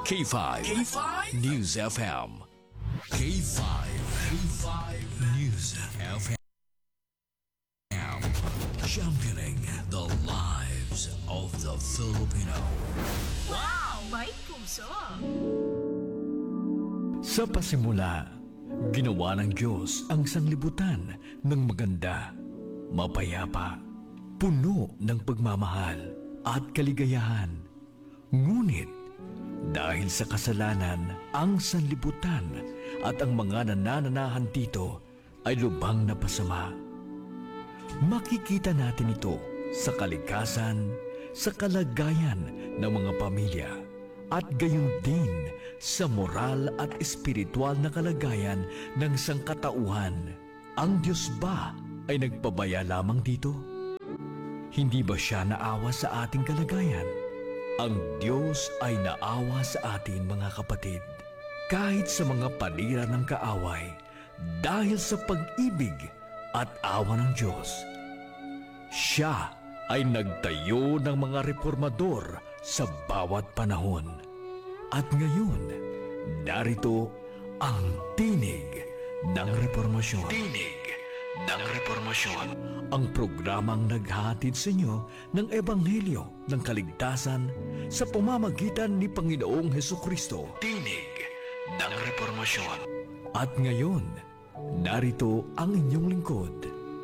K5 News FM. K5 News FM. Championing the lives of the Filipino. Wow! May puso! Sa pasimula, ginawa ng Diyos ang sanglibutan ng maganda, mapayapa, puno ng pagmamahal at kaligayahan. Ngunit, dahil sa kasalanan, ang sanlibutan at ang mga nanananahan dito ay lubhang napasama. Makikita natin ito sa kalikasan, sa kalagayan ng mga pamilya, at gayon din sa moral at espiritual na kalagayan ng sangkatauhan. Ang Diyos ba ay nagpabaya lamang dito? Hindi ba siya naawa sa ating kalagayan? Ang Diyos ay naawa sa atin, mga kapatid, kahit sa mga panira ng kaaway, dahil sa pag-ibig at awa ng Diyos. Siya ay nagtayo ng mga reformador sa bawat panahon. At ngayon, narito ang tinig ng reformasyon. Tinig ng reformasyon. Ang programang naghahatid sa inyo ng Ebanghelyo ng Kaligtasan sa pamamagitan ni Panginoong Hesukristo. Tinig ng reformasyon. At ngayon, narito ang inyong lingkod.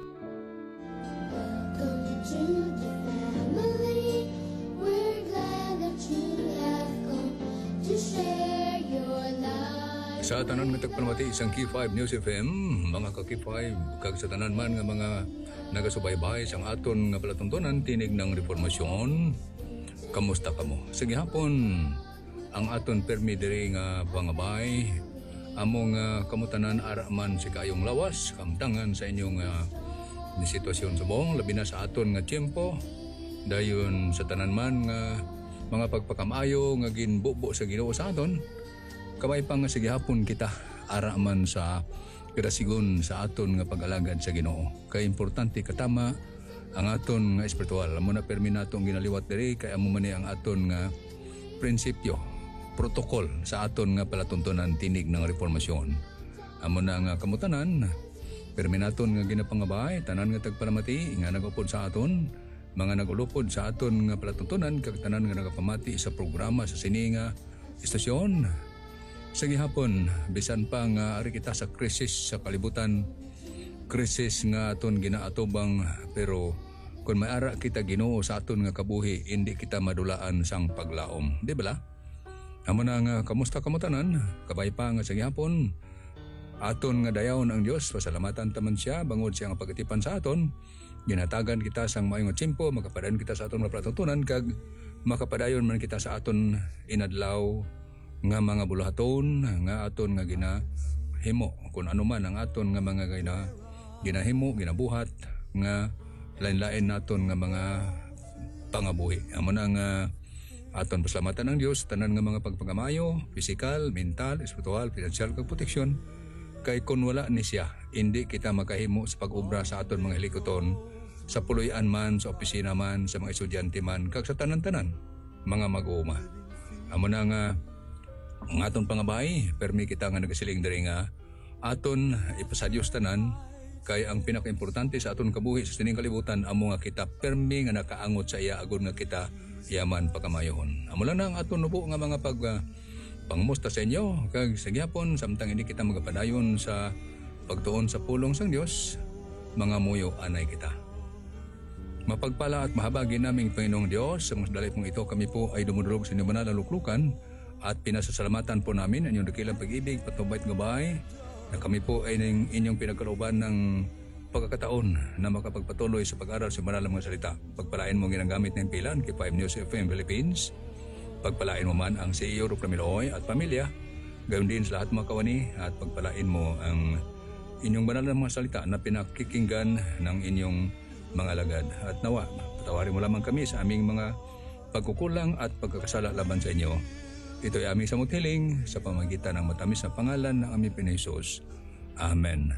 Welcome to the family. We're glad that you have come to share your life. Sa tanan nga tagpalmati isang K5 News FM, mga ka-K5, kag sa tanan man nga mga nagasubaybay sang aton nga palatuntunan tinig ng reformasyon. Kamusta kamo? Sige hapon, ang aton permi diri nga pangabay, among kamutanan araman si kayong lawas, kamtangan sa inyong ni sitwasyon sa buong, labi na sa aton nga tiyempo, dayon sa tanan man nga mga pagpakamayo nga ginbubo sa Ginoo sa aton. Kamay pa nga sige hapon kita araman sa kirasigon sa aton nga pag-alagad sa Ginoo. Kay importante katama ang aton nga espiritual. Amo na permi natong ginaliwat diri kay amo man ni ang aton nga prinsipyo, protokol sa aton nga palatuntunan tinig ng reformasyon. Amo na nga kamutanan, permi naton nga ginapangabay tanan nga tagpalamati nga nagupod sa aton, mga nagulupod sa aton nga palatuntunan kag tanan nga nagapamati sa programa sa sini nga istasyon. Sige hapon, bisan pa nga ari kita sa krisis sa kalibutan, krisis nga aton ginaatubang, pero kung may ara kita Ginoo sa aton nga kabuhi, hindi kita madulaan sang paglaom. Di ba la? Amo na nga kamusta kamutanan, kabay pa nga sige hapon, aton nga dayaon ang Dios, pasalamatan taman siya, bangod siya nga pagatipan sa aton, ginatagan kita sang maayong tiyempo, makapadayon kita sa aton nga palatuntunan, kag makapadayon man kita sa aton inadlaw nga mga bulahaton nga aton nga ginahimo, kung ano man ang aton nga mga ginahimo, ginabuhat nga lain-lain naton nga mga pangabuhi. Amo na nga aton pasalamatan ng Dios tanan nga mga pagpagamayo, physical, mental, espiritual, financial kag proteksyon. Kay kun wala ni siya, hindi kita makahimo sa pag-obra sa aton mga hilikoton, sa puloy-an man, sa opisina man, sa mga estudyante man, kag sa tanan-tanan mga mag-uuma. Amo na nga ang aton pangabay, permi kita nga nagasiling diri nga aton ipasadyos tanan, kay ang pinaka-importante sa aton kabuhi sa sining kalibutan amo nga kita permi nga nakaangot sa iya agud nga kita yaman pagkamayohon. Amo lang na ang aton nubo nga mga pangmusta sa inyo, kag sa gyapon samtang hindi kita magapadayon sa pagtuon sa pulong sang Dios, mga muyo anay kita. Mapagpala at mahabagi naming Panginoong Diyos, sa mga dalay pong ito kami po ay dumudulog sa inyong banal na luklukan, at pinasasalamatan po namin ang inyong dakilang pag-ibig, patnubay at gabay, na kami po ay inyong pinagkalooban ng pagkakataon na makapagpatuloy sa pag-aral sa banal ng mga salita. Pagpalain mo ginagamit ng pilan kay 5 News FM Philippines. Pagpalain mo man ang CEO Rupla Miloy at pamilya, gayon din sa lahat mga kawani, at pagpalain mo ang inyong banal ng mga salita na pinakikinggan ng inyong mga alagad. At nawa, patawarin mo lamang kami sa aming mga pagkukulang at pagkakasala laban sa inyo. Ito'y aming samot hiling sa pamagitan ng matamis na pangalan ng aming Panginoon. Amen.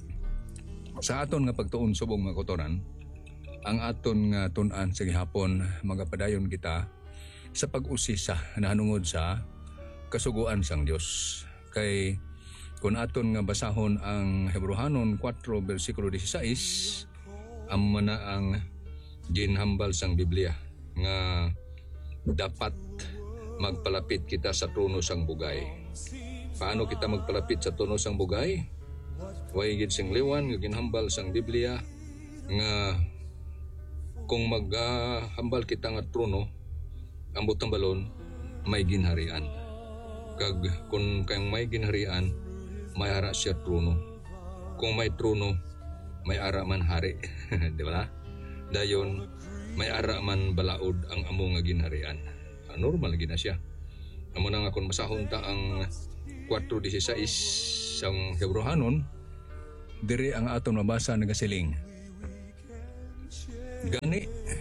Sa aton nga pagtuon subong mga kotoran, ang aton nga tun-an sa gihapon magapadayon kita sa pag-usisa na hanungod sa kasuguan sang Dios. Kay kung aton nga basahon ang Hebrehanon 4 bersikulo 16, amo na ang ginhambal sang Biblia nga dapat magpalapit kita sa trono sang bugay. Paano kita magpalapit sa trono sang bugay? Way gid sing liwan nga ginhambal sang Biblia nga kung maghambal kita nga trono, ang butang balon may ginharian. Kag kung kayong may ginharian, may ara siya trono. Kung may trono, may ara man hari. Di ba? Dayon, may ara man balaod ang amo nga ginharian. Normal gina siya. Amo na nga kung masahon ta ang 4:16 sang Hebrehanon, diri ang aton mabasa nagasiling. Gani,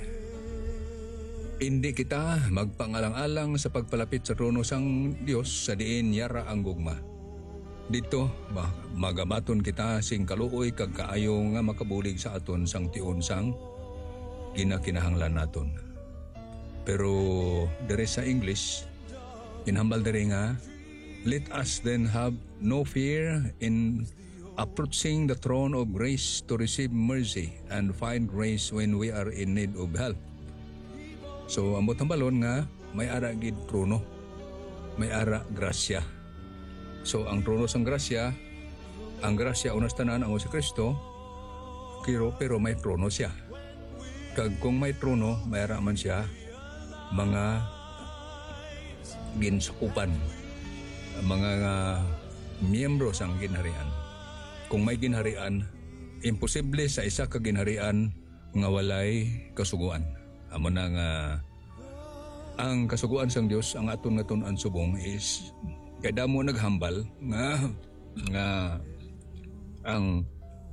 hindi kita magpangalang-alang sa pagpalapit sa trono sang Dios sa diin yara ang gugma. Dito, magabaton kita sing kaluoy kag kaayo nga makabulig sa aton sang tion sang ginakinahanglan naton. Pero dere sa English, inhambal dere nga, let us then have no fear in approaching the throne of grace to receive mercy and find grace when we are in need of help. So, ang butang balon nga, may ara gid trono, may ara grasya. So, ang trono sang grasya, ang grasya unas tanan ang si Kristo, pero may trono siya. Kag kung may trono, may ara man siya mga ginsakupan, mga miyembro sang ginharian. Kung may ginharian, imposible sa isa ka ginharian nga walay kasuguan. Amo na nga ang kasuguan sang Dios ang aton nga tun-an subong is kay damo naghambal nga ang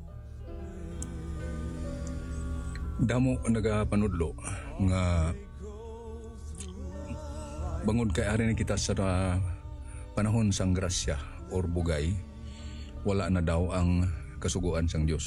damo nagapanudlo nga bangod kay ari kita sa panahon sang grasya or bugay, wala na daw ang kasuguan sang Dios.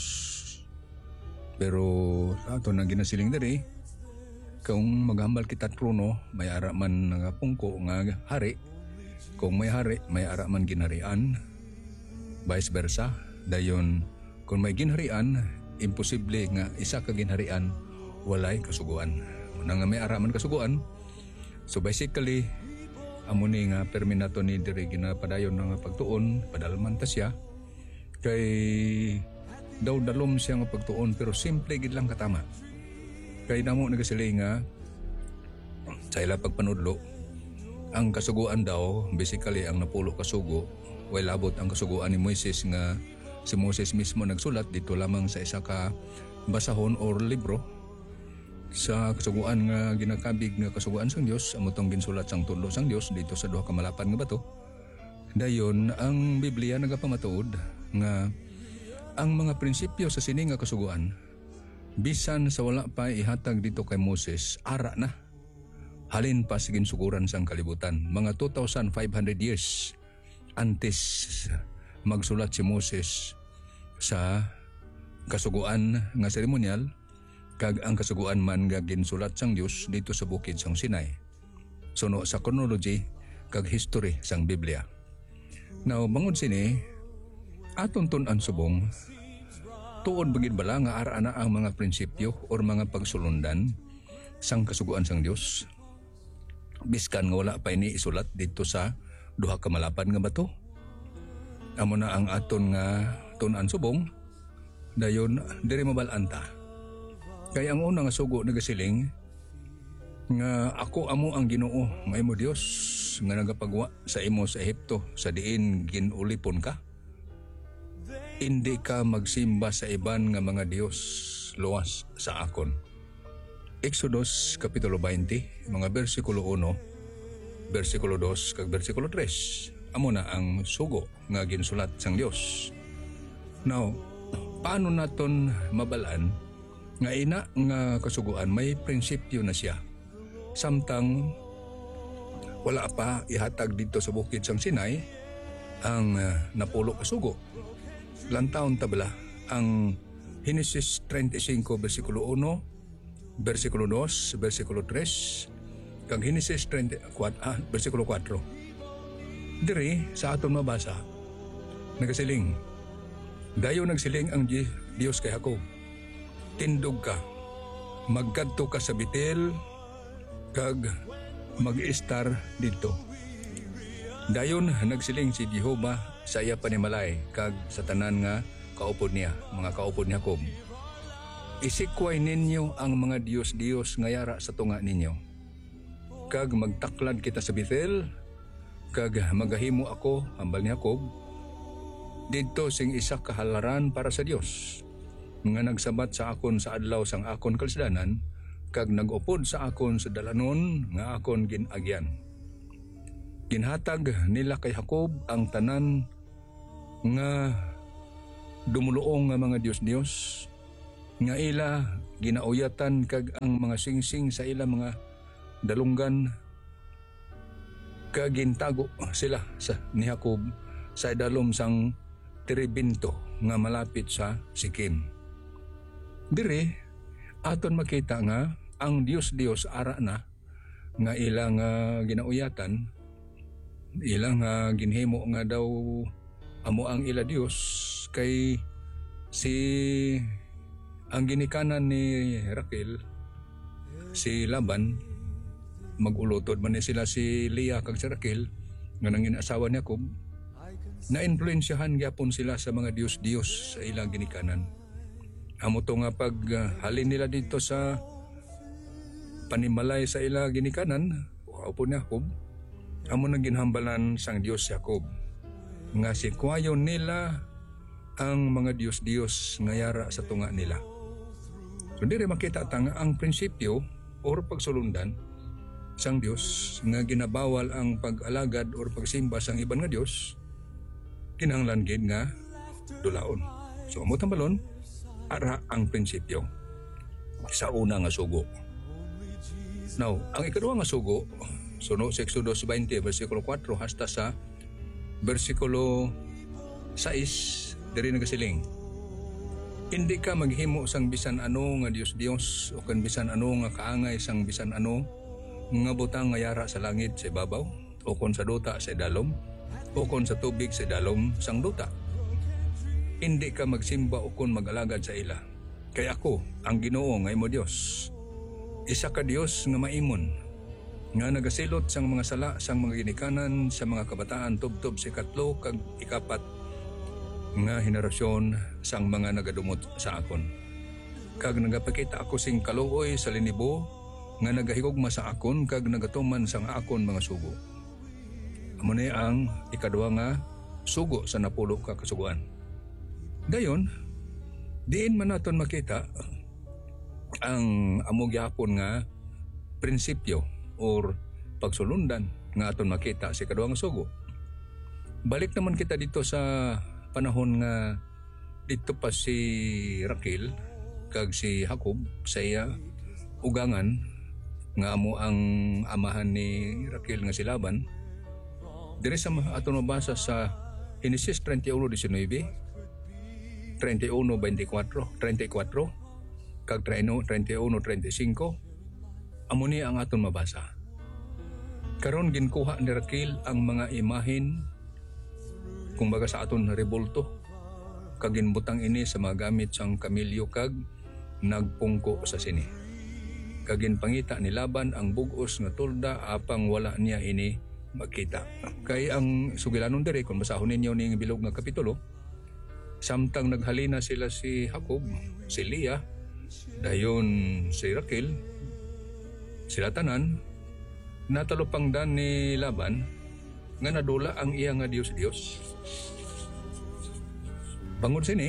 Pero ato na ginasiling diri, kung maghambal kita trono, may ara man nga pungko nga hari. Kung may hari, may ara man ginharian. Vice versa. Dayon, kung may ginharian, imposible nga isa ka ginharian walay kasuguan. Una nga may ara man kasuguan. So basically, amo ni nga perminato ni diri ginapadayon nga pagtuon, padalman ta siya. Kay daw dalom siya nga pagtuon pero simple gid lang katama. Kay namo nagasili nga sa ila pagpanudlo, ang kasuguan daw basically ang napulo kasugo, way labot ang kasuguan ni Moises nga si Moses mismo nagsulat dito lamang sa isa ka basahon or libro. Sa kasuguan nga ginakabig nga kasuguan sang Dios, amo tong ginsulat sang tulo sang Dios dito sa duha ka malapan nga bato. Dayon ang Biblia nagapamatuod nga ang mga prinsipyo sa sini nga kasuguan bisan sa wala pa ihatag dito kay Moses, ara na. Halin pa sa ginsuguran sang kalibutan, mga 2,500 years antes magsulat si Moses sa kasuguan nga seremonyal. Kag ang kasuguan man nga ginsulat sang Dios dito sa bukid sang Sinai. Suno sa chronology kag history sang Biblia. Now bangod sini aton tun-an subong tuod bagid bala nga ara na ang mga prinsipyo or mga pagsulundan sang kasuguan sang Dios. Biskan nga wala pa ini isulat dito sa duha ka malapan nga bato. Amo na ang aton nga tun-an subong dayon diri mabal-an ta. Kaya ang una nga sugo nagasiling nga ako amo ang Ginoo nga imo Dios nga nagapagwa sa imo sa Ehipto sa diin ginulipon ka. Hindi ka magsimba sa iban nga mga Dios luwas sa akon. Exodus Kapitulo 20, mga bersikulo 1, bersikulo 2, kag bersikulo 3. Amo na ang sugo nga ginsulat sang Dios. Now, paano naton mabalaan nga ina nga kasuguan may prinsipyo na siya? Samtang wala pa ihatag dito sa bukid sang Sinai ang napulo kasugo. Lantaon tabla ang Genesis 35 bersikulo 1, bersikulo 2, bersikulo 3, kag Genesis 34 bersikulo 4. Diri sa aton mabasa, nagasiling, dayo nagsiling ang Dios kay Jacob, tindog ka, magkadto ka sa Betel, kag mag-istar dito. Dayon nagsiling si Jehova sa iya panimalay kag sa tanan nga kaupod niya, mga kaupod ni Jacob. Isikway ninyo ang mga Diyos nga yara sa tunga ninyo. Kag magtaklad kita sa Bethel, kag magahimo ako, hambal ni Jacob, didto sing isa kahalaran para sa Dios, nga nagsabat sa akon sa adlaw sang akon kalsdanan, kag nag-upod sa akon sa dalanon nga akon ginagyan. Ginhatag nila kay Jacob ang tanan nga dumuluong nga mga Diyos nga ila ginauyatan kag ang mga singsing sa ila mga dalunggan, kag gintago sila ni Jacob sa idalom sang Terebinto nga malapit sa Sikim. Dire aton makita nga ang Diyos ara na nga ilang ginauyatan, ilang ginhimo nga daw amo ang ila Dios, kay ang ginikanan ni Raquel, si Laban, magulotod man ni sila si Leah kag si Raquel nga nangin asawa ni Jacob, na-influensyahan gyapon sila sa mga Diyos sa ilang ginikanan. Amo to nga pag halin nila dito sa panimalay sa ilang ginikanan, po ni Jacob, amo nang ginhambalan sang Dios Jacob nga si kwayon nila ang mga Diyos nga yara sa tunga nila. So dire makita ta nga ang prinsipyo or pagsulundan sang Dios nga ginabawal ang pag-alagad or pagsimba sang iban nga Dios, kinahanglan gid nga dulaon. So amo tambalon ara ang prinsipyo sa una nga sugo. Now, ang ikaduha nga sugo, suno sa Exodus 20 versikulo 4 hasta sa versikulo 6, diri nagasiling, hindi ka maghimo sang bisan ano nga Dios o kan bisan ano nga kaangay sang bisan ano nga butang nga yara sa langit sa ibabaw, o kon sa duta sa dalom, o kon sa tubig sa dalom sang duta. Hindi ka magsimba o kon mag-alagad sa ila. Kay ako, ang Ginoo nga imo Dios, isa ka Dios nga maimon, nga nagasilot sang mga sala sang mga ginikanan sa mga kabataan tubtob sa ikatlo kag ikapat nga henerasyon sang mga nagadumot sa akon. Kag nagapakita ako sing kaluoy sa linibo nga nagahigugma sa akon kag nagatuman sang akon mga sugo. Amo ni ang ikaduha nga sugo sa napulo ka kasuguan. Dayon, diin man naton makita ang amo gyapon nga prinsipyo or pagsulundan nga aton makita sa ikaduha nga sugo. Balik naman kita dito sa panahon nga dito pa si Raquel kag si Jacob sa iya ugangan nga amo ang amahan ni Raquel nga si Laban. Dire sa aton mabasa sa Genesis 31:19, 31:24 kag 31:35, amo ni ang aton mabasa. Karon ginkuha ni Raquel ang mga imahin kung baga sa aton rebulto, kag ginbutang ini sa mga gamit sang kamilyo kag nagpungko sa sini. Kag ginpangita ni Laban ang bugos nga tulda apang wala niya ini makita. Kay ang sugilanon dire kung basahon ninyo ning bilog nga kapitulo, samtang naghalina sila si Jacob, si Leah, dayon si Raquel, sila tanan, natalupangdan ni Laban nga nadula ang iya nga Dios. Bangod sini,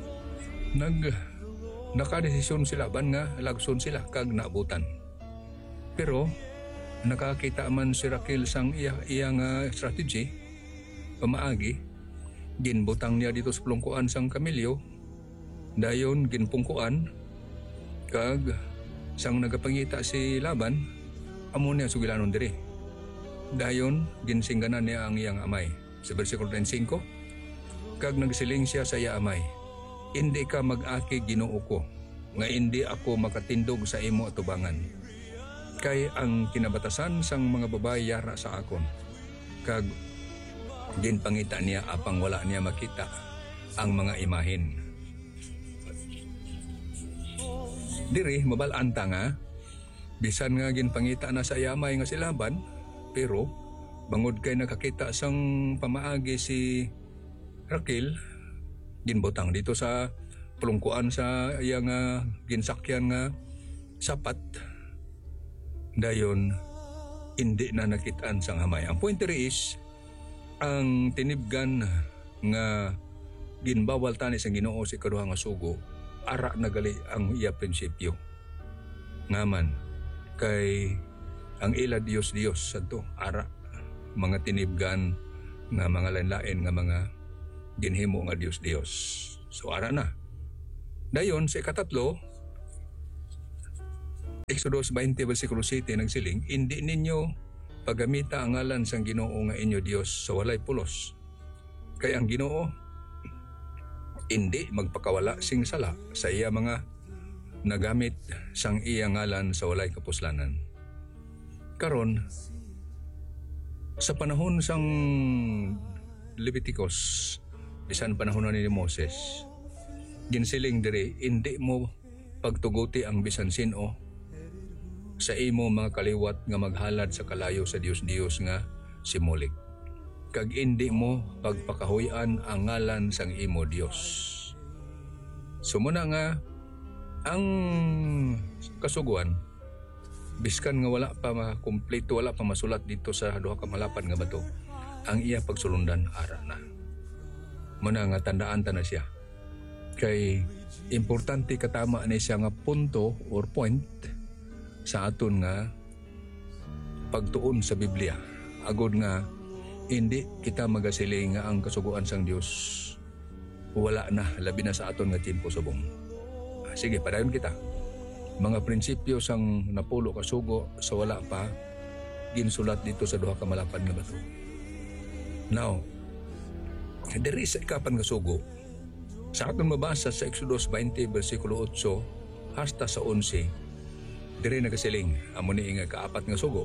nakadesisyon si Laban nga lagson sila kag naabutan. Pero nakakita man si Raquel sang iya nga strategy, pamaagi, ginbutang niya dito sa plungkuan sang kamilyo, dayon ginpungkuan, kag sang nagapangita si Laban, amo niya sugilanon diri. Dayon ginsingganan niya ang iyang amay. Sa versikulo 25, kag nagsiling siya sa iya amay, hindi ka mag-aki Ginoo ko, nga hindi ako makatindog sa imo atubangan. Kay ang kinabatasan sang mga babae yara sa akon, kag ginpangita niya apang wala niya makita ang mga imahin. Diri mabalanta nga bisan nga ginpangita na sa yamay nga silaban, pero bangod kay nakakita sang pamaagi si Raquel, ginbutang dito sa pulungkuan sa iya nga ginsakyan nga sapat. Dayon hindi na nakitaan sang hamay. Ang point diri is ang tinibgan nga ginbawal tani sa Ginoo si kaduha nga sugo, ara na gali ang iya prinsipyo. Ngaman kay ang ila Dios sadto ara mga tinibgan nga mga lain-lain nga mga ginhimo nga Dios. So ara na. Dayon sa ikatatlo, Exodus 20 versikulo 7 nagsiling, hindi ninyo paggamita ang ngalan sang Ginoo nga inyo Dios sa walay pulos. Kay ang Ginoo hindi magpakawala sing sala sa iya mga nagamit sang iya ngalan sa walay kapuslanan. Karon sa panahon sang Leviticus, bisan panahon ni Moses, ginsiling diri hindi mo pagtuguti ang bisan sino sa imo mga kaliwat nga maghalad sa kalayo sa Dios nga si Molek. Kag hindi mo pagpakahuyan ang ngalan sang imo Dios. Sumuna nga ang kasuguan biskan nga wala pa makumpleto, wala pa masulat dito sa duha ka malapad nga bato, ang iya pagsulundan ara na. Muna nga tandaan ta na siya. Kay importante katama ni siya nga punto or point sa aton nga pagtuon sa Biblia. Agod nga hindi kita magasiling nga ang kasuguan sang Dios wala na, labi na sa aton nga tiempo subong. Sige, padayon kita. Mga prinsipyo sang napulo kasugo sa wala pa ginsulat dito sa duha ka malapad nga bato. Now, diri sa ikapan kasugo, sa aton mabasa sa Exodus 20 versikulo 8 hasta sa 11, diri nagasiling amo ni nga kaapat nga sugo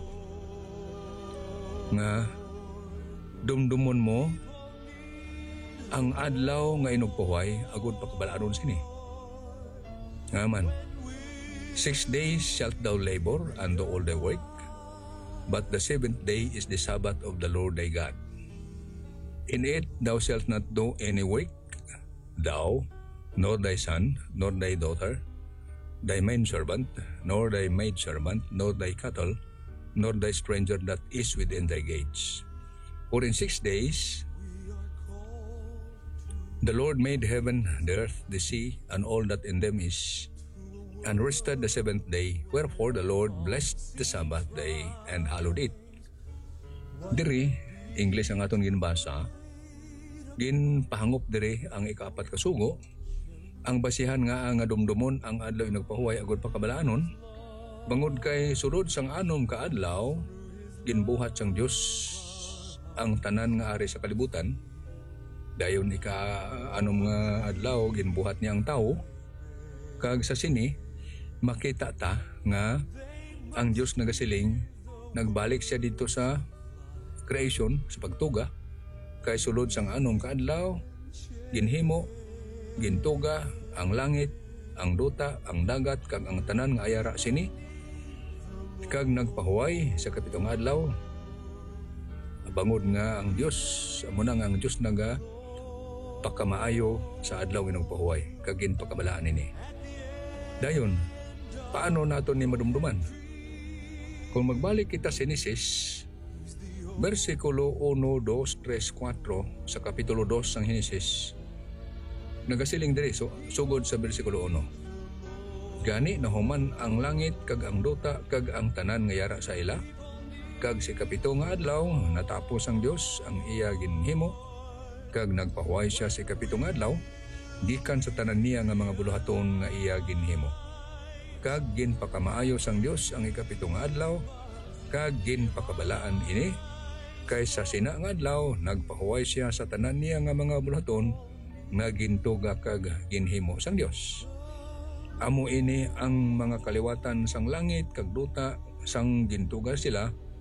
nga dumdumon mo ang adlaw nga inugpuhay agud pakabalaanon sini. Ngaman, 6 days shalt thou labor and do all thy work, but the 7th day is the Sabbath of the Lord thy God. In it thou shalt not do any work, thou, nor thy son, nor thy daughter, thy manservant, nor thy maidservant, nor thy cattle, nor thy stranger that is within thy gates. For in 6 days the Lord made heaven, the earth, the sea, and all that in them is, and rested the 7th day. Wherefore the Lord blessed the Sabbath day and hallowed it. Diri, English ang aton ginbasa, ginpahangop diri ang ikaapat kasugo, ang basihan nga ang dumdumon ang adlaw nagpahuway agud pakabalaanon, bangod kay sulod sang anom ka adlaw, ginbuhat sang Dios ang tanan nga ari sa kalibutan. Dayon anom nga adlaw ginbuhat niya ang tawo, kag sa sini makita ta nga ang Dios nagasiling nagbalik siya dito sa creation, sa pagtuga, kay sulod sang anom ka adlaw ginhimo, gintuga ang langit, ang duta, ang dagat, kag ang tanan nga ayara sini, kag nagpahuway sa kapitong adlaw. Bangod nga ang Dios, amo na nga ang Dios naga pakamaayo sa adlaw nga nagpahuway, kag ginpakabalaan ini. Dayon, paano naton ni madumduman? Kung magbalik kita sa Genesis, versikulo 1, 2, 3, 4 sa kapitulo 2 ng Genesis, nagasiling diri sugod sa versikulo 1. Gani nahuman ang langit kag ang duta kag ang tanan nga yara sa ila, kag si kapito nga adlaw natapos ang Dios ang iya ginhimo, kag nagpahuway siya si kapito nga adlaw gikan sa tanan niya nga mga buluhaton nga iya ginhimo. Kag ginpakamaayo sang Dios ang ikapito nga adlaw, kag ginpakabalaan ini, kay sa sina nga adlaw nagpahuway siya sa tanan niya nga mga buluhaton nga gintuga kag ginhimo sang Dios. Amo ini ang mga kaliwatan sang langit kag duta sang gintuga sila,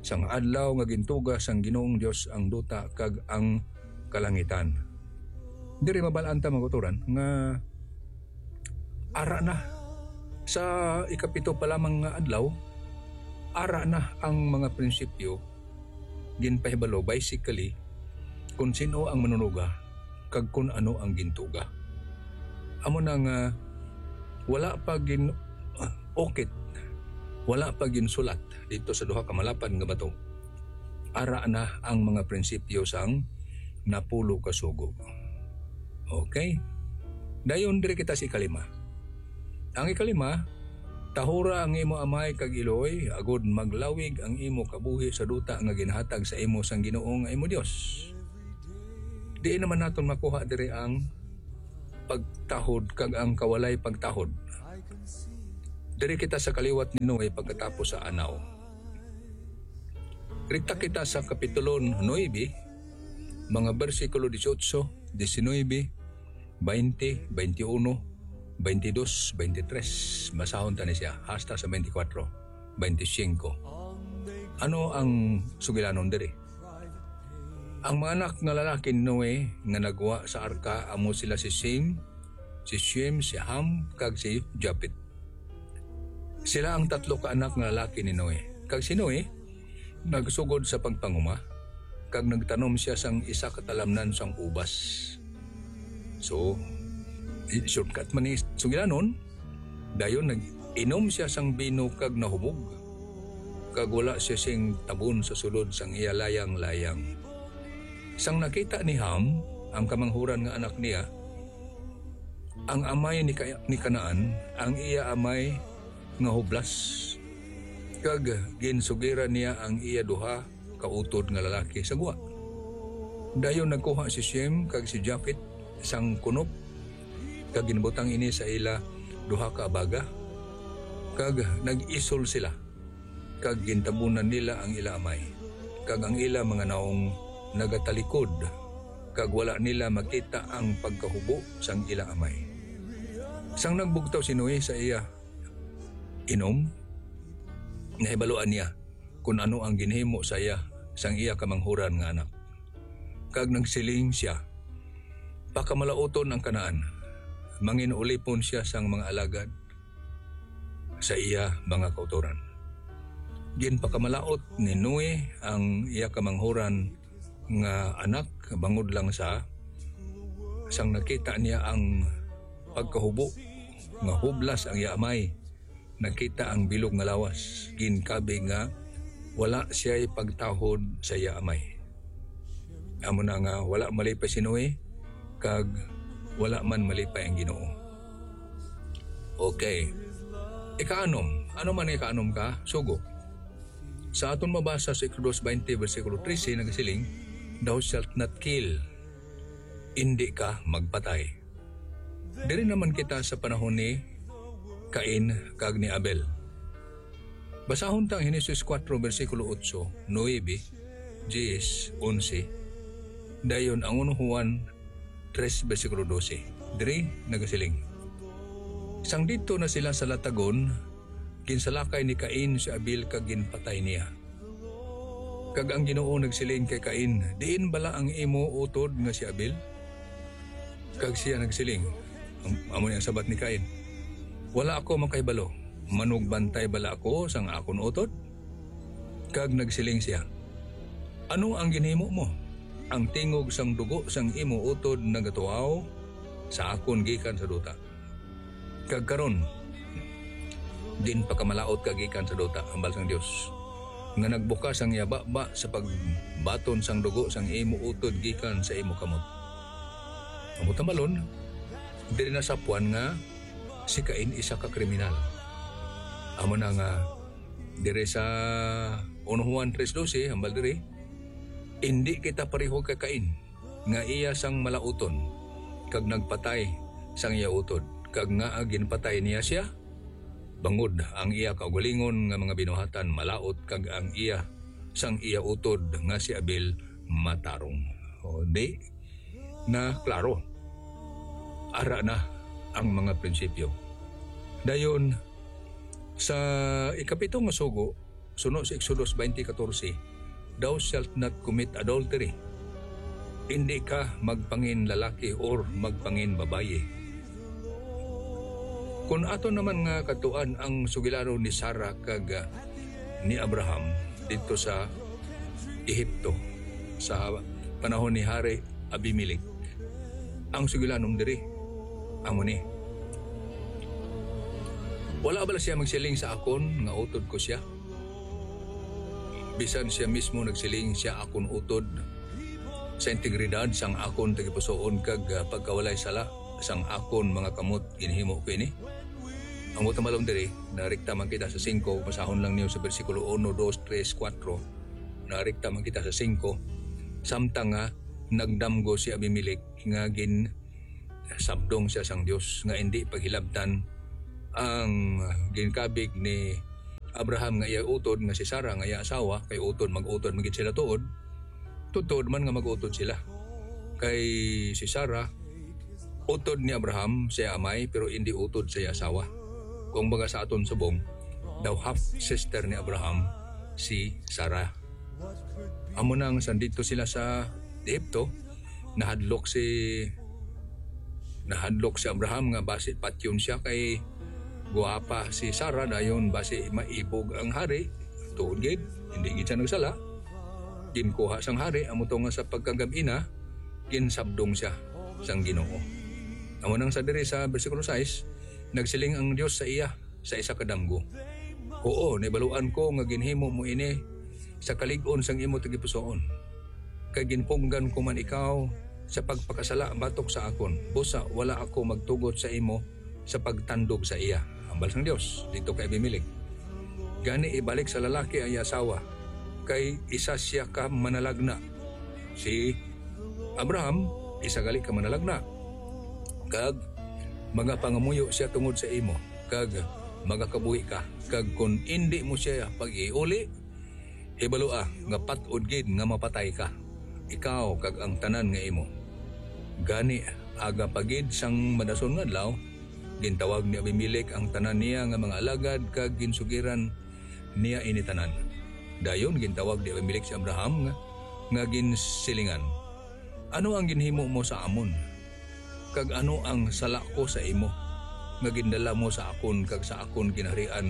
sang adlaw nga gintuga sang Ginoong Dios ang duta kag ang kalangitan. Diri mabalaan ta mga kauturan nga ara na sa ikapito pa lamang nga adlaw, ara na ang mga prinsipyo ginpahibalo basically kung sino ang manunuga kag kung ano ang gintuga. Amo na nga wala pa gin okit, wala pa gin sulat dito sa duha ka malapad nga bato. Ara na ang mga prinsipyo sang napulo ka sugo. Okay? Dayon diri kita sa ikalima. Ang ikalima, tahura ang imo amay kag iloy, agod maglawig ang imo kabuhi sa duta nga ginhatag sa imo sang Ginoo nga imo Dios. Di naman naton makuha diri ang pagtahod kag ang kawalay pagtahod. Diri kita sa kaliwat ni Noe pagkatapos sa anaw. Rita kita sa kapitulo 9, mga bersikulo 18, 19, 20, 21, 22, 23. Basahon ta ni siya hasta sa 24, 25. Ano ang sugilanon diri? Ang mga anak nga lalaki ni Noe nga nagwa sa arka amo sila si Shem, si Ham, kag si Japet. Sila ang tatlo ka anak nga lalaki ni Noe. Kag si Noe nagsugod sa pagpanguma kag nagtanom siya sang isa ka talamnan sang ubas. So, shortcut man ni sugilanon, dayon nag-inom siya sang bino kag nahubog. Kag wala siya sing tabon sa sulod sang iya layang-layang. Sang nakita ni Ham, ang kamanghuran nga anak niya, ang amay ni Kanaan, ang iya amay nga hublas. Kag ginsugiran niya ang iya duha kautod nga lalaki sa guwa. Dayon nagkuha si Shem kag si Japet sang kunop, kag ginbutang ini sa ila duha ka abaga, kag nag-isol sila, kag gintabunan nila ang ila amay, kag ang ila mga naong nagatalikod, kag wala nila makita ang pagkahubo sang ila amay. Sang nagbugtaw si Noe sa iya inom, nahibaluan niya kung ano ang ginhimo sa iya sang iya kamanghuran nga anak. Kag nagsiling siya, pakamalaoton ang Kanaan, manginulipon siya sang mga alagad sa iya mga kauturan. Ginpakamalaot ni Noe ang iya kamanghuran nga anak bangod lang sa sang nakita niya ang pagkahubo nga hublas ang iya amay, nakita ang bilog nga lawas, ginkabi nga wala siya'y pagtahod sa iya amay. Amo na nga wala malipay si Noe kag wala man malipay ang Ginoo. Okay. Ikaanom. Ano man ikaanom ka? Sugo. Sa aton mabasa sa Exodus 20 versikulo 13 nagasiling, thou shalt not kill. Hindi ka magpatay. Diri naman kita sa panahon ni Cain kag ni Abel. Basahon tang Henesis 4 versikulo 8, 9, 10, 11. Dayon ang 1 Juan 3 versikulo 12. Diri nagasiling, sang dito na sila sa latagon, kinsalakay ni Cain si Abel kag ginpatay niya. Kag ang Ginoo nagsiling kay Cain, diin bala ang imo utod nga si Abel? Kag siya nagsiling, amo ang sabat ni Cain, wala ako makahibalo, manugbantay bala ako sang akon utod? Kag nagsiling siya, ano ang ginhimo mo? Ang tingog sang dugo sang imo utod nagatuaw sa akon gikan sa duta. Kag karon din pakamalaot kagikan sa duta hambal sang Dios nga nagbukas ang yababa sa pagbaton sang dugo sang imo utod gikan sa imo kamot. Amo tamalon diri na sapuan nga si Cain isa ka kriminal. Amo na nga diri sa 1 Juan 3:12 hambal diri, hindi kita pareho kay Cain nga iya sang malauton kag nagpatay sang iya utod, kag nga ginpatay niya siya bangod ang iya kaugalingon nga mga binuhatan malaot, kag ang iya sang iya utod nga si Abel matarong. O di na klaro, ara na ang mga prinsipyo. Dayon sa ikapito nga sugo suno sa Exodus 20:14, thou shalt not commit adultery. Hindi ka magpangin lalaki or magpangin babaye. Kung ato naman nga katuan ang sugilano ni Sarah kag ni Abraham dito sa Ehipto sa panahon ni Hari Abimelech, ang sugilanom diri amo ni, wala bala siya magsiling sa akon nga utod ko siya. Bisan siya mismo nagsiling siya akon utod sa integridad sang akon tagipusoon kag pagkawalay sala sang akon mga kamot ginhimo ko ini. Ang utamalom diri narikta man kita sa 5, pasahon lang niyo sa bersikulo 1, 2, 3, 4. Narikta man kita sa 5 samtang nga nagdamgo si Abimelech nga gin sabdong siya sang Dios nga hindi paghilabtan ang ginkabig ni Abraham nga iya utod nga si Sarah nga iya asawa, kay utod mag-utod magit sila tuod. Tutod man nga mag-utod sila. Kay si Sarah utod ni Abraham siya amay pero hindi utod sa iya asawa. Kung baga sa aton subong, daw half sister ni Abraham si Sarah. Amo nang sandito sila sa Ehipto, nahadlok si Abraham nga base patyon siya kay guwapa si Sarah dayon base maibog ang hari tuod gid hindi gid siya nagsala. Ginkuha sang hari amo to nga sa pagkagab-ina ginsabdong siya sang Ginoo. Amo nang sa diri sa bersikulo 6 nagsiling ang Dios sa iya sa isa ka damgo. Oo, nibaluan ko nga ginhimo mo ini sa kalig-on sang imo tagipusoon. Kay ginpunggan ko man ikaw sa pagpakasala batok sa akon. Busa wala ako magtugot sa imo sa pagtandog sa iya. Hambal sang Dios dito kay Abimelech. Gani ibalik sa lalaki ang iya asawa kay isa siya ka manalagna. Si Abraham isa gali ka manalagna. Kag mga pangamuyo siya tungod sa imo kag magakabuhi ka kag kun hindi mo siya pag-iuli hibaloa nga patud gid nga mapatay ka ikaw kag ang tanan nga imo. Gani aga pagid sang madason nga adlaw gintawag ni Abimelech ang tanan niya nga mga alagad kag ginsugiran niya ini tanan. Dayon gintawag ni Abimelech si Abraham nga ginsilingan, ano ang ginhimo mo sa amon kag ano ang sala ko sa imo nga gindala mo sa akon kag sa akon ginaharian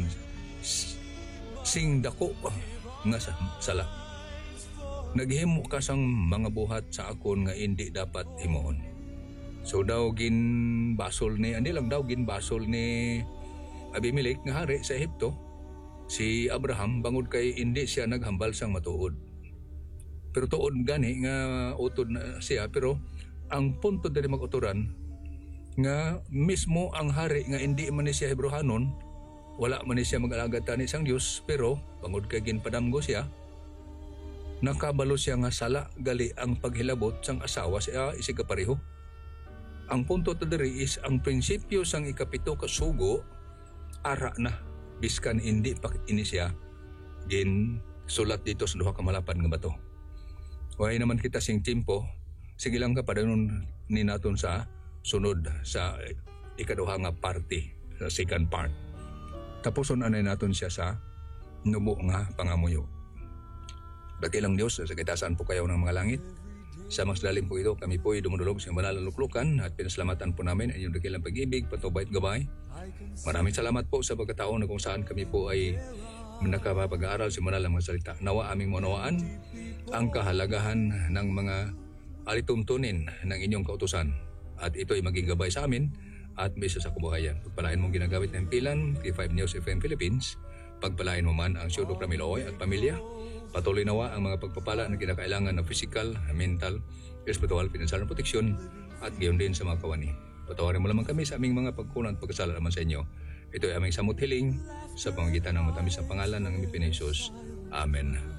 sing dako nga sala. Naghimo ka sang mga buhat sa akon nga hindi dapat himuon. So daw ginbasol ni ginbasol ni Abimelech nga hari sa Ehipto si Abraham bangod kay hindi siya naghambal sang matuod. Pero tuod gani nga utod na siya, pero ang punto diri mag-uturan nga mismo ang hari nga hindi man ni siya Hebrehanon, wala man ni siya mag-alagad tani sang Dios, pero bangod kay ginpadamgo siya, nakabalo siya nga sala gali ang paghilabot sang asawa siya isig kapareho. Ang punto to diri is ang prinsipyo sang ikapito ka sugo ara na biskan hindi pa ini siya gin sulat dito sa duha ka malapad nga bato. Way naman kita sing timpo, sige lang ka padanon ni naton sa sunod sa ikaduha nga party, sa second part. Tapuson anay naton siya sa nubo nga pangamuyo. Dakilang Dios, sa kitasan po kayo ng mga langit. Sa mas lalim po ito, kami po ay dumudulog sa banal na luklukan at pinasalamatan po namin ang inyong dakilang pag-ibig, patubay at gabay. Maraming salamat po sa pagkataon na kung saan kami po ay nakapag-aaral sa banal na mga salita. Nawa aming maunawaan ang kahalagahan ng mga alituntunin ng inyong kautusan. At ito ay maging gabay sa amin at mesa sa kabuhayan. Pagpalain mong ginagamit ng pilan, K5 News FM Philippines. Pagpalain mo man ang Siyudok Ramiloy at pamilya. Patuloy nawa ang mga pagpapala na kinakailangan ng physical, mental, spiritual, financial na proteksyon at gayon din sa mga kawani. Patawarin mo lamang kami sa aming mga pagkunan at pagkasala naman sa inyo. Ito ay aming samot hiling sa pamamagitan ng matamis na pangalan ng aming Panginoon Hesus. Amen.